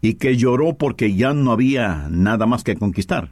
y que lloró porque ya no había nada más que conquistar.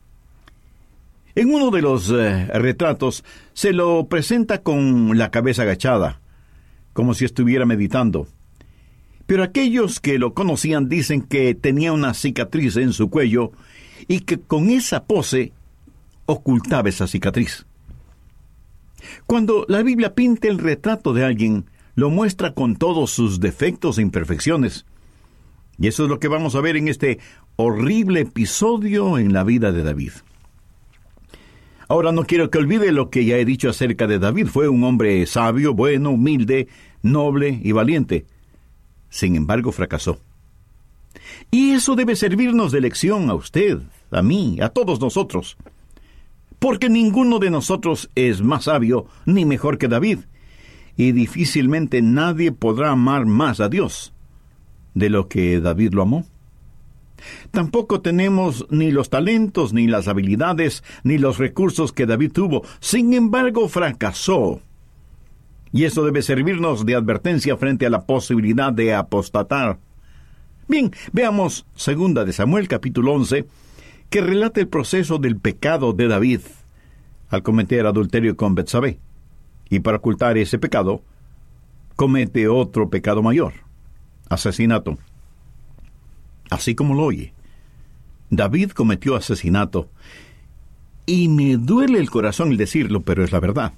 En uno de los retratos se lo presenta con la cabeza agachada, como si estuviera meditando. Pero aquellos que lo conocían dicen que tenía una cicatriz en su cuello y que con esa pose ocultaba esa cicatriz. Cuando la Biblia pinta el retrato de alguien, lo muestra con todos sus defectos e imperfecciones. Y eso es lo que vamos a ver en este horrible episodio en la vida de David. Ahora no quiero que olvide lo que ya he dicho acerca de David. Fue un hombre sabio, bueno, humilde, noble y valiente. Sin embargo, fracasó. Y eso debe servirnos de lección a usted, a mí, a todos nosotros. Porque ninguno de nosotros es más sabio ni mejor que David. Y difícilmente nadie podrá amar más a Dios de lo que David lo amó. Tampoco tenemos ni los talentos, ni las habilidades, ni los recursos que David tuvo. Sin embargo, fracasó. Y eso debe servirnos de advertencia frente a la posibilidad de apostatar. Bien, veamos 2 de Samuel, capítulo 11, que relata el proceso del pecado de David al cometer adulterio con Betsabé. Y para ocultar ese pecado, comete otro pecado mayor: asesinato. Así como lo oye, David cometió asesinato. Y me duele el corazón el decirlo, pero es la verdad.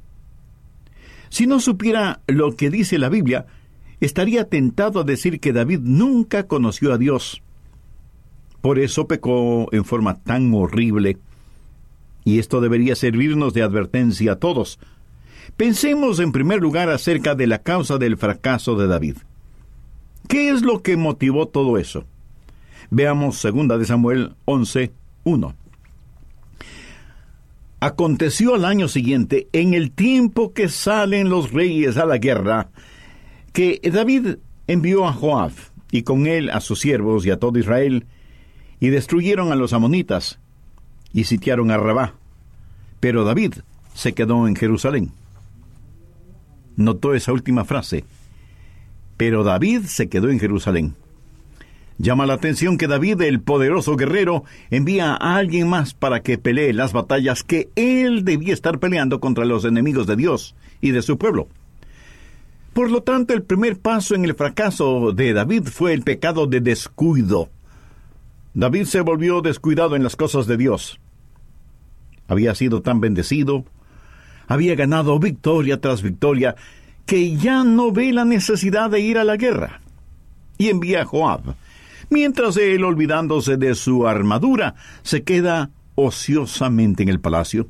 Si no supiera lo que dice la Biblia, estaría tentado a decir que David nunca conoció a Dios. Por eso pecó en forma tan horrible. Y esto debería servirnos de advertencia a todos. Pensemos en primer lugar acerca de la causa del fracaso de David. ¿Qué es lo que motivó todo eso? Veamos 2 de Samuel 11:1. Aconteció al año siguiente, en el tiempo que salen los reyes a la guerra, que David envió a Joab, y con él a sus siervos y a todo Israel, y destruyeron a los amonitas, y sitiaron a Rabá. Pero David se quedó en Jerusalén. Notó esa última frase. Pero David se quedó en Jerusalén. Llama la atención que David, el poderoso guerrero, envía a alguien más para que pelee las batallas que él debía estar peleando contra los enemigos de Dios y de su pueblo. Por lo tanto, el primer paso en el fracaso de David fue el pecado de descuido. David se volvió descuidado en las cosas de Dios. Había sido tan bendecido, había ganado victoria tras victoria, que ya no ve la necesidad de ir a la guerra. Y envía a Joab, mientras él, olvidándose de su armadura, se queda ociosamente en el palacio.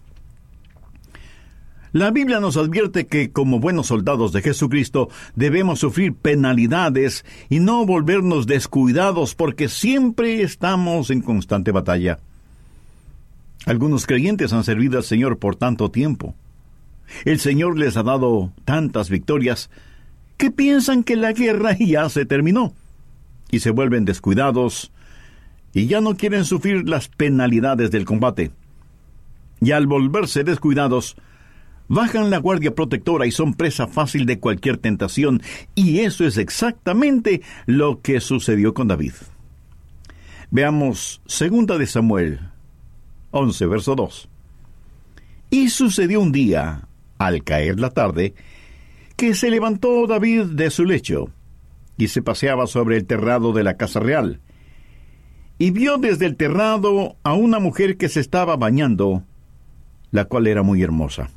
La Biblia nos advierte que, como buenos soldados de Jesucristo, debemos sufrir penalidades y no volvernos descuidados, porque siempre estamos en constante batalla. Algunos creyentes han servido al Señor por tanto tiempo. El Señor les ha dado tantas victorias que piensan que la guerra ya se terminó, y se vuelven descuidados y ya no quieren sufrir las penalidades del combate. Y al volverse descuidados, bajan la guardia protectora y son presa fácil de cualquier tentación, y eso es exactamente lo que sucedió con David. Veamos 2 de Samuel 11, verso 2. Y sucedió un día, al caer la tarde, que se levantó David de su lecho, y se paseaba sobre el terrado de la casa real, y vio desde el terrado a una mujer que se estaba bañando, la cual era muy hermosa.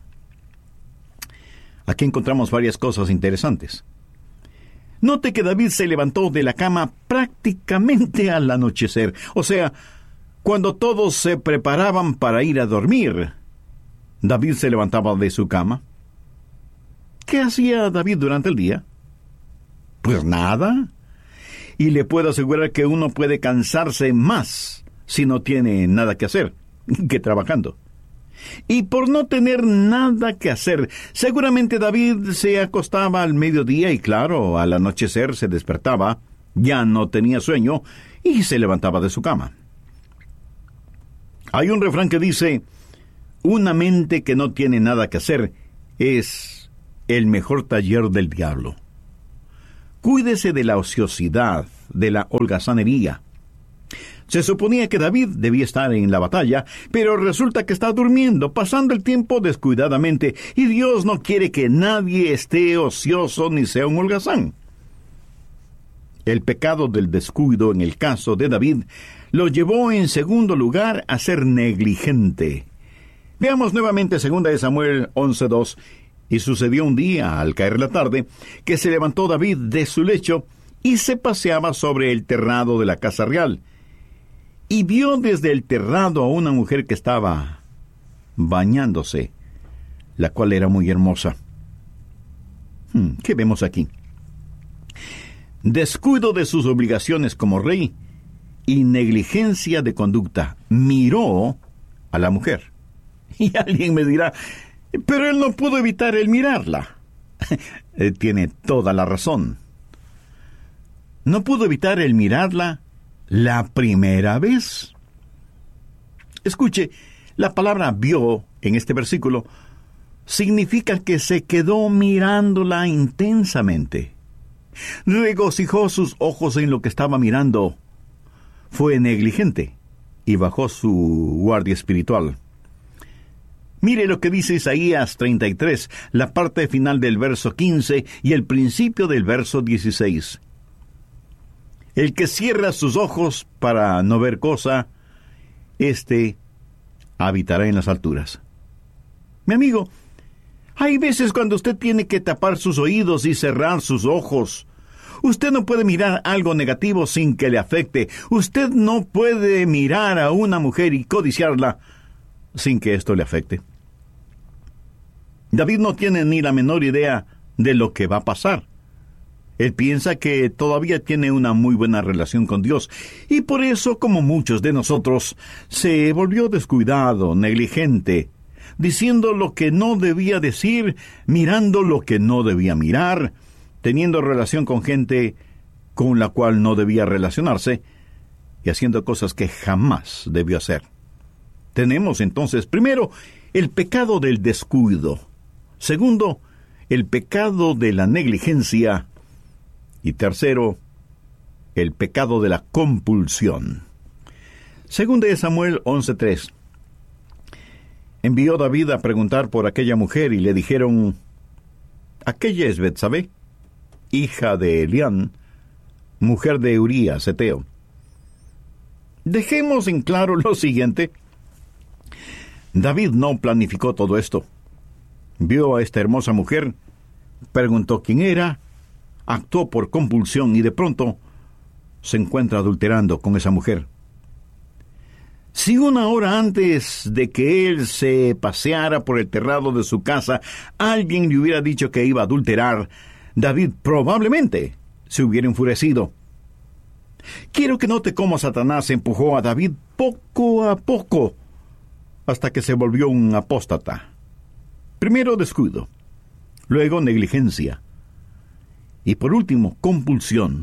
Aquí encontramos varias cosas interesantes. Note que David se levantó de la cama prácticamente al anochecer, o sea, cuando todos se preparaban para ir a dormir. David se levantaba de su cama. ¿Qué hacía David durante el día? Pues nada. Y le puedo asegurar que uno puede cansarse más si no tiene nada que hacer que trabajando. Y por no tener nada que hacer, seguramente David se acostaba al mediodía y, claro, al anochecer se despertaba, ya no tenía sueño y se levantaba de su cama. Hay un refrán que dice: una mente que no tiene nada que hacer es el mejor taller del diablo. Cuídese de la ociosidad, de la holgazanería. Se suponía que David debía estar en la batalla, pero resulta que está durmiendo, pasando el tiempo descuidadamente, y Dios no quiere que nadie esté ocioso ni sea un holgazán. El pecado del descuido en el caso de David lo llevó en segundo lugar a ser negligente. Veamos nuevamente 2 de Samuel 11:2. Y sucedió un día, al caer la tarde, que se levantó David de su lecho y se paseaba sobre el terrado de la casa real. Y vio desde el terrado a una mujer que estaba bañándose, la cual era muy hermosa. ¿Qué vemos aquí? Descuido de sus obligaciones como rey y negligencia de conducta. Miró a la mujer. Y alguien me dirá, pero él no pudo evitar el mirarla. Tiene toda la razón. No pudo evitar el mirarla la primera vez. Escuche, la palabra vio en este versículo significa que se quedó mirándola intensamente. Regocijó sus ojos en lo que estaba mirando. Fue negligente y bajó su guardia espiritual. Mire lo que dice Isaías 33, la parte final del verso 15 y el principio del verso 16. El que cierra sus ojos para no ver cosa, éste habitará en las alturas. Mi amigo, hay veces cuando usted tiene que tapar sus oídos y cerrar sus ojos. Usted no puede mirar algo negativo sin que le afecte. Usted no puede mirar a una mujer y codiciarla sin que esto le afecte. David no tiene ni la menor idea de lo que va a pasar. Él piensa que todavía tiene una muy buena relación con Dios, y por eso, como muchos de nosotros, se volvió descuidado, negligente, diciendo lo que no debía decir, mirando lo que no debía mirar, teniendo relación con gente con la cual no debía relacionarse, y haciendo cosas que jamás debió hacer. Tenemos entonces, primero, el pecado del descuido. Segundo, el pecado de la negligencia. Y tercero, el pecado de la compulsión. 2 de Samuel 11:3. Envió David a preguntar por aquella mujer y le dijeron, aquella es Betsabé, hija de Elián, mujer de Urías Heteo. Dejemos en claro lo siguiente. David no planificó todo esto. Vio a esta hermosa mujer, preguntó quién era, actuó por compulsión y de pronto se encuentra adulterando con esa mujer. Si una hora antes de que él se paseara por el terrado de su casa, alguien le hubiera dicho que iba a adulterar, David probablemente se hubiera enfurecido. Quiero que note cómo Satanás empujó a David poco a poco hasta que se volvió un apóstata. Primero descuido, luego negligencia, y por último, compulsión.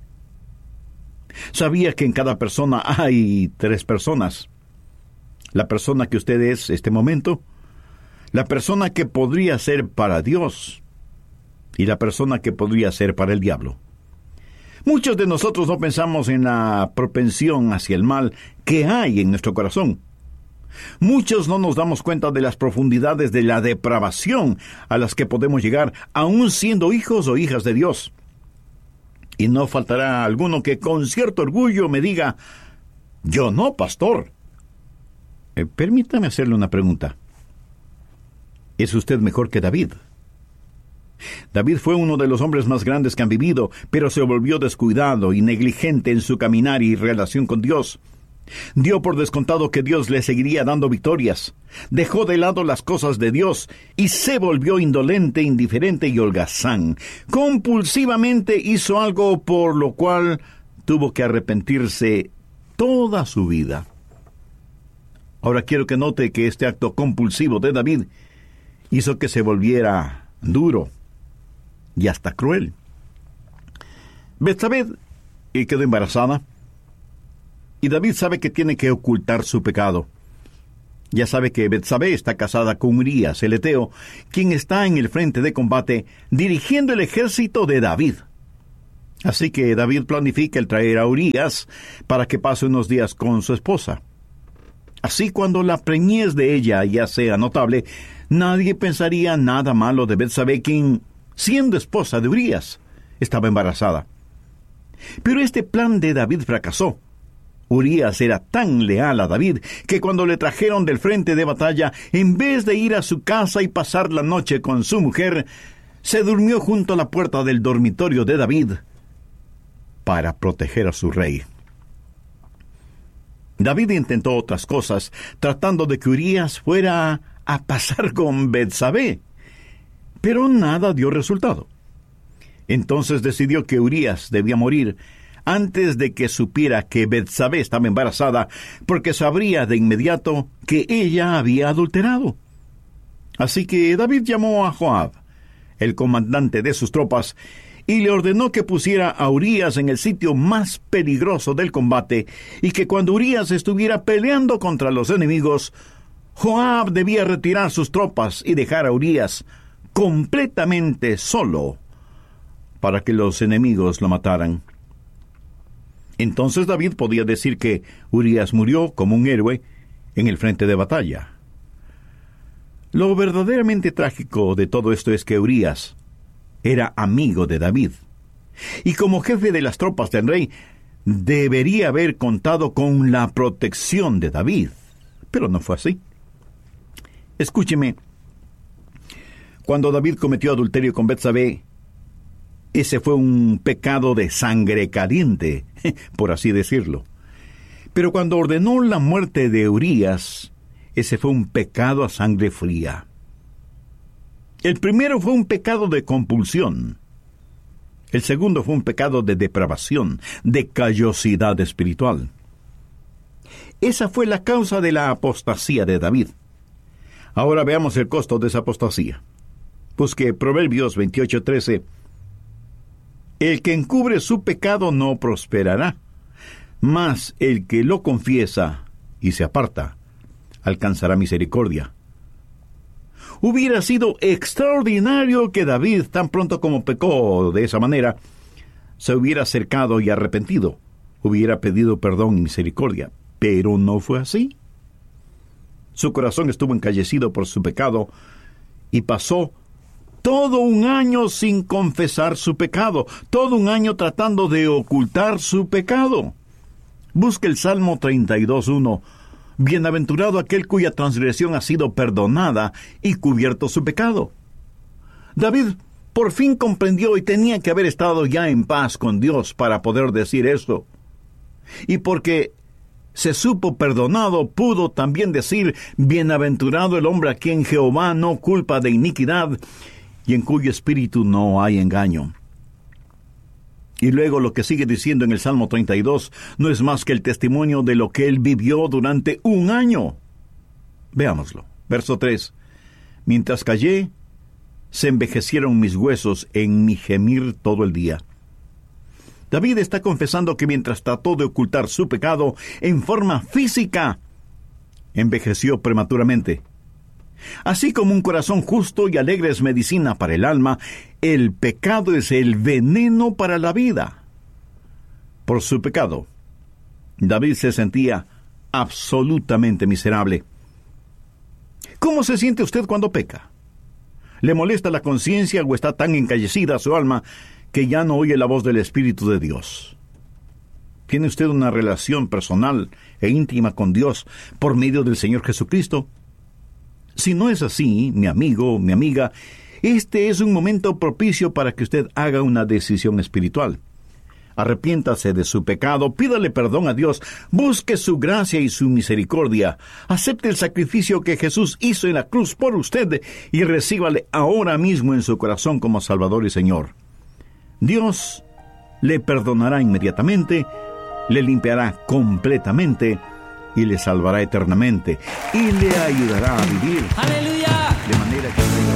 Sabía que en cada persona hay 3 personas. La persona que usted es este momento, la persona que podría ser para Dios y la persona que podría ser para el diablo. Muchos de nosotros no pensamos en la propensión hacia el mal que hay en nuestro corazón. Muchos no nos damos cuenta de las profundidades de la depravación a las que podemos llegar, aun siendo hijos o hijas de Dios. Y no faltará alguno que con cierto orgullo me diga, yo no, pastor. Permítame hacerle una pregunta. ¿Es usted mejor que David? David fue uno de los hombres más grandes que han vivido, pero se volvió descuidado y negligente en su caminar y relación con Dios. Dio por descontado que Dios le seguiría dando victorias. Dejó de lado las cosas de Dios y se volvió indolente, indiferente y holgazán. Compulsivamente hizo algo por lo cual tuvo que arrepentirse toda su vida. Ahora quiero que note que este acto compulsivo de David hizo que se volviera duro y hasta cruel. Betsabé quedó embarazada. Y David sabe que tiene que ocultar su pecado. Ya sabe que Betsabé está casada con Urías, el heteo, quien está en el frente de combate dirigiendo el ejército de David. Así que David planifica el traer a Urías para que pase unos días con su esposa. Así, cuando la preñez de ella ya sea notable, nadie pensaría nada malo de Betsabé, quien, siendo esposa de Urías, estaba embarazada. Pero este plan de David fracasó. Urías era tan leal a David que cuando le trajeron del frente de batalla, en vez de ir a su casa y pasar la noche con su mujer, se durmió junto a la puerta del dormitorio de David para proteger a su rey. David intentó otras cosas, tratando de que Urías fuera a pasar con Betsabé, pero nada dio resultado. Entonces decidió que Urías debía morir antes de que supiera que Betsabé estaba embarazada, porque sabría de inmediato que ella había adulterado. Así que David llamó a Joab, el comandante de sus tropas, y le ordenó que pusiera a Urías en el sitio más peligroso del combate, y que cuando Urías estuviera peleando contra los enemigos, Joab debía retirar sus tropas y dejar a Urías completamente solo para que los enemigos lo mataran. Entonces David podía decir que Urías murió como un héroe en el frente de batalla. Lo verdaderamente trágico de todo esto es que Urías era amigo de David, y como jefe de las tropas del rey, debería haber contado con la protección de David, pero no fue así. Escúcheme, cuando David cometió adulterio con Betsabé, ese fue un pecado de sangre caliente, por así decirlo. Pero cuando ordenó la muerte de Urías, ese fue un pecado a sangre fría. El primero fue un pecado de compulsión. El segundo fue un pecado de depravación, de callosidad espiritual. Esa fue la causa de la apostasía de David. Ahora veamos el costo de esa apostasía. Busque Proverbios 28:13. El que encubre su pecado no prosperará, mas el que lo confiesa y se aparta, alcanzará misericordia. Hubiera sido extraordinario que David, tan pronto como pecó de esa manera, se hubiera acercado y arrepentido, hubiera pedido perdón y misericordia, pero no fue así. Su corazón estuvo encallecido por su pecado y pasó todo un año sin confesar su pecado, todo un año tratando de ocultar su pecado. Busque el Salmo 32:1. Bienaventurado aquel cuya transgresión ha sido perdonada y cubierto su pecado. David por fin comprendió y tenía que haber estado ya en paz con Dios para poder decir esto. Y porque se supo perdonado, pudo también decir: bienaventurado el hombre a quien Jehová no culpa de iniquidad y en cuyo espíritu no hay engaño. Y luego lo que sigue diciendo en el Salmo 32 no es más que el testimonio de lo que él vivió durante un año. Veámoslo. Verso 3. Mientras callé, se envejecieron mis huesos en mi gemir todo el día. David está confesando que mientras trató de ocultar su pecado en forma física, envejeció prematuramente. Así como un corazón justo y alegre es medicina para el alma, el pecado es el veneno para la vida. Por su pecado, David se sentía absolutamente miserable. ¿Cómo se siente usted cuando peca? ¿Le molesta la conciencia o está tan encallecida su alma que ya no oye la voz del Espíritu de Dios? ¿Tiene usted una relación personal e íntima con Dios por medio del Señor Jesucristo? Si no es así, mi amigo, mi amiga, este es un momento propicio para que usted haga una decisión espiritual. Arrepiéntase de su pecado, pídale perdón a Dios, busque su gracia y su misericordia, acepte el sacrificio que Jesús hizo en la cruz por usted y recíbale ahora mismo en su corazón como Salvador y Señor. Dios le perdonará inmediatamente, le limpiará completamente y le salvará eternamente y le ayudará a vivir. ¡Aleluya! De manera que